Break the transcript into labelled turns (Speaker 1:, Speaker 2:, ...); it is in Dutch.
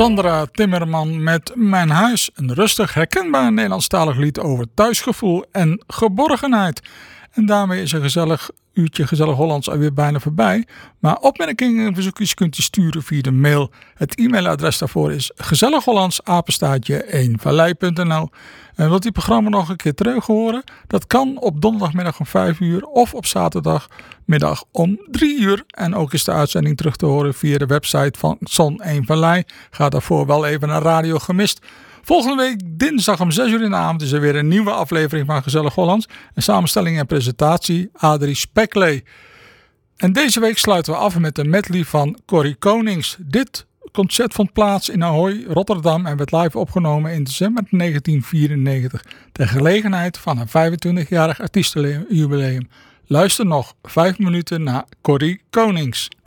Speaker 1: Sandra Timmerman met Mijn Huis. Een rustig, herkenbaar Nederlandstalig lied over thuisgevoel en geborgenheid. En daarmee is een gezellig uurtje Gezellig Hollands alweer bijna voorbij. Maar opmerkingen en verzoekjes kunt u sturen via de mail. Het e-mailadres daarvoor is gezellighollands@eenvallei.nl. En wilt u het programma nog een keer terug horen? Dat kan op donderdagmiddag om 5 uur of op zaterdagmiddag om 3 uur. En ook is de uitzending terug te horen via de website van Zon 1 Vallei. Ga daarvoor wel even naar Radio Gemist. Volgende week dinsdag om 6 uur in de avond is er weer een nieuwe aflevering van Gezellig Hollands. En samenstelling en presentatie Adrie Speklee. En deze week sluiten we af met een medley van Corrie Konings. Dit concert vond plaats in Ahoy, Rotterdam en werd live opgenomen in december 1994. Ter gelegenheid van haar 25-jarig artiestenjubileum. Luister nog 5 minuten naar Corrie Konings.